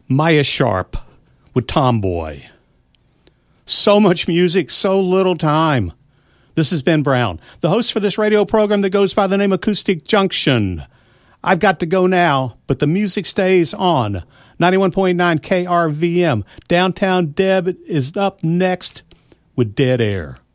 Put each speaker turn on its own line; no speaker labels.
Maya Sharp with Tomboy. So much music, so little time. This is Ben Brown, the host for this radio program that goes by the name Acoustic Junction. I've got to go now, but the music stays on. 91.9 KRVM. Downtown Deb is up next with Dead Air.